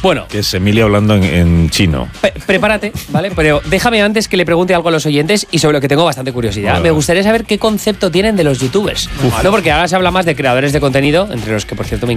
Bueno. Que es Emilia hablando en chino. Prepárate, ¿vale? Pero déjame antes que le pregunte algo a los oyentes y sobre lo que tengo bastante curiosidad. Vale. Me gustaría saber qué concepto tienen de los youtubers. No, porque ahora se habla más de creadores de contenido, entre los que, por cierto, me